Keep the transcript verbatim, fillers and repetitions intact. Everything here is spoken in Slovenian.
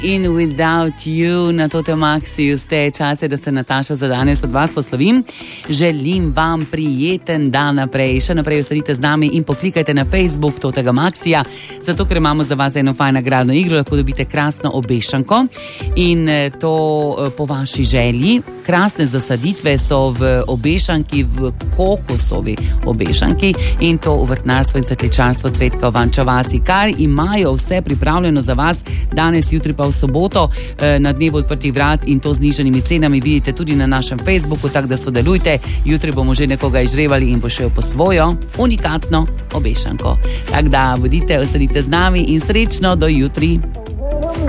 In Without You na Tote Maxiju ste čase, da se Nataša za danes od vas poslovim. Želim vam prijeten dan naprej. Še naprej ostanite z nami in poklikajte na Facebook Totega Maxija, zato ker imamo za vas eno fajn nagradno igro, lahko dobite krasno obešanko in to po vaši želji. Krasne zasaditve so v obešanki, v kokosovi obešanki in to v vrtnarstvo in svetličarstvo Cvetka v Vanča vasi, kar imajo vse pripravljeno za vas danes, jutri pa v soboto na dnevu odprtih vrat in to z znižanimi cenami vidite tudi na našem Facebooku, tako da sodelujte. Jutri bomo že nekoga izžrebali in bo šel po svojo unikatno obešanko. Tako da bodite, ostanite z nami in srečno do jutri.